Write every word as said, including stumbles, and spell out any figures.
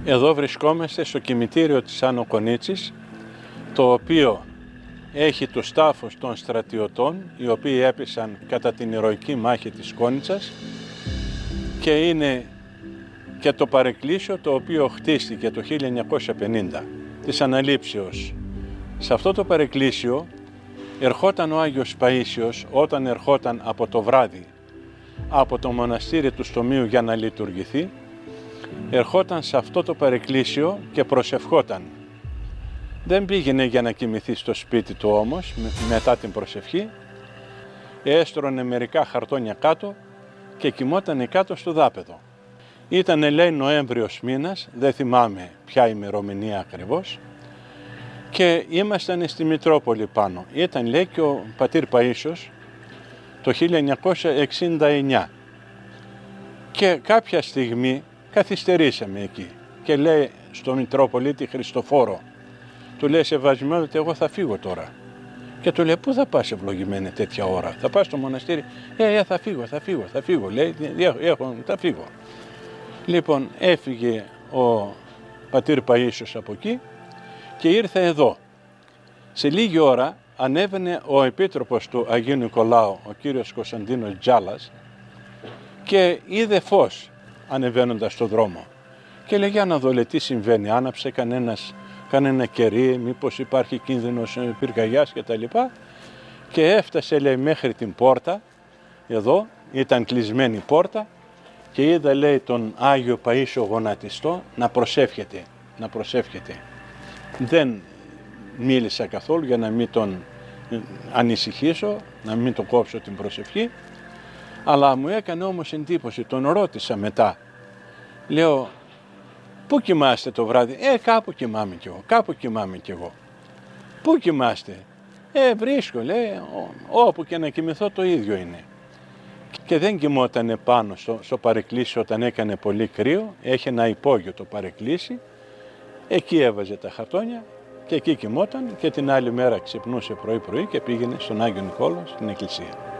Εδώ βρισκόμαστε στο κημητήριο της Άνω Κονίτσης, το οποίο έχει τους τάφους των στρατιωτών, οι οποίοι έπεσαν κατά την ηρωική μάχη της Κόνιτσας, και είναι και το παρεκκλήσιο το οποίο χτίστηκε το χίλια εννιακόσια πενήντα της Αναλήψεως. Σε αυτό το παρεκκλήσιο ερχόταν ο Άγιος Παΐσιος όταν ερχόταν από το βράδυ από το μοναστήρι του Στομείου για να λειτουργηθεί, ερχόταν σε αυτό το παρεκκλήσιο και προσευχόταν. Δεν πήγαινε για να κοιμηθεί στο σπίτι του όμως μετά την προσευχή, έστρωνε μερικά χαρτόνια κάτω και κοιμότανε κάτω στο δάπεδο. Ήτανε, λέει, Νοέμβριος μήνας, δεν θυμάμαι ποια ημερομηνία ακριβώς, και ήμασταν στη Μητρόπολη πάνω. Ήταν, λέει, και ο πατήρ Παΐσιος το χίλια εννιακόσια εξήντα εννιά, και κάποια στιγμή καθυστερήσαμε εκεί και λέει στο Μητρόπολίτη Χριστοφόρο, του λέει, Σεβασμιότατε, ότι εγώ θα φύγω τώρα. Και του λέει, πού θα πας, ευλογημένη, τέτοια ώρα? Θα πας στο μοναστήρι? Ε, ε, θα φύγω, θα φύγω, θα φύγω, λέει, έχω, θα φύγω. Λοιπόν, έφυγε ο πατήρ Παΐσιος από εκεί και ήρθε εδώ. Σε λίγη ώρα ανέβαινε ο επίτροπος του Αγίου Νικολάου, ο κύριος Κωνσταντίνος Τζάλας, και είδε φως ανεβαίνοντας στο δρόμο. Και λέει, για να δω, λέει, τι συμβαίνει, άναψε κανένας, κανένα κερί, μήπως υπάρχει κίνδυνος πυρκαγιάς και τα λοιπά. Και έφτασε, λέει, μέχρι την πόρτα, εδώ ήταν κλεισμένη η πόρτα, και είδα, λέει, τον Άγιο Παΐσιο γονατιστό να προσεύχεται, να προσεύχεται. Δεν μίλησα καθόλου για να μην τον ανησυχήσω, να μην τον κόψω την προσευχή, αλλά μου έκανε όμως εντύπωση, τον ρώτησα μετά. Λέω, πού κοιμάστε το βράδυ? Ε, κάπου κοιμάμαι κι εγώ, κάπου κοιμάμαι κι εγώ. Πού κοιμάστε? Ε, βρίσκω, λέει, όπου και να κοιμηθώ το ίδιο είναι. Και δεν κοιμότανε πάνω στο, στο παρεκκλήσι όταν έκανε πολύ κρύο, έχει ένα υπόγειο το παρεκκλήσι, εκεί έβαζε τα χαρτόνια και εκεί κοιμόταν, και την άλλη μέρα ξυπνούσε πρωί-πρωί και πήγαινε στον Άγιο Νικόλαο στην εκκλησία.